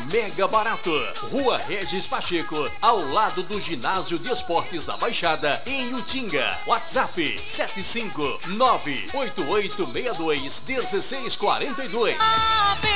mega barato. Rua Regis Pacheco, ao lado do Ginásio de Esportes da Baixada, em Utinga. WhatsApp 75988621642.